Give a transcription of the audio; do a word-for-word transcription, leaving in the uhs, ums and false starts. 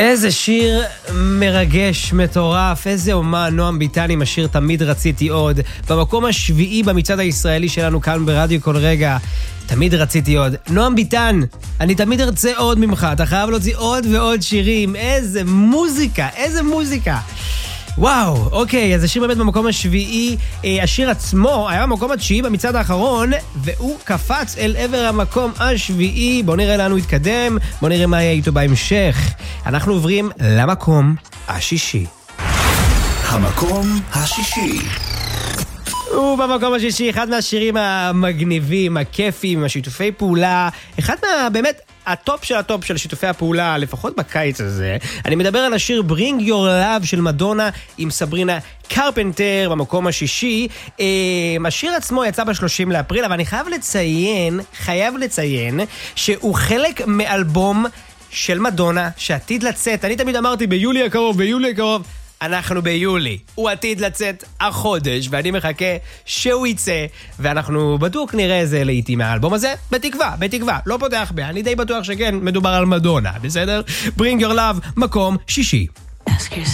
איזה שיר מרגש, מטורף, איזה אומן, נועם ביטן עם השיר תמיד רציתי עוד, במקום השביעי במצעד הישראלי שלנו כאן ברדיו כל רגע, תמיד רציתי עוד. נועם ביטן, אני תמיד ארצה עוד ממך, אתה חייב להוציא עוד ועוד שירים, איזה מוזיקה, איזה מוזיקה. וואו, אוקיי, אז השיר באמת במקום השביעי, אה, השיר עצמו היה במקום התשיעי במצעד האחרון, והוא קפץ אל עבר המקום השביעי. בואו נראה לאן הוא יתקדם, בואו נראה מה יהיה איתו בהמשך. אנחנו עוברים למקום השישי. המקום השישי. ובמקום השישי, אחד מהשירים המגניבים, הכיפים, השיתופי פעולה, אחד מה, באמת, הטופ של הטופ של שיתופי הפעולה, לפחות בקיץ הזה. אני מדבר על השיר Bring Your Love של מדונה עם סברינה קרפנטר במקום השישי. השיר עצמו יצא ב-שלושים לאפריל, אבל אני חייב לציין, חייב לציין, שהוא חלק מאלבום של מדונה שעתיד לצאת. אני תמיד אמרתי ביולי הקרוב, ביולי הקרוב, אנחנו ביולי, הוא עתיד לצאת החודש, ואני מחכה שהוא יצא, ואנחנו בטוח נראה איזה לעיתים מהאלבום הזה, בתקווה, בתקווה, לא פותח בה, אני די בטוח שכן, מדובר על מדונה, בסדר? Bring Your Love, מקום שישי.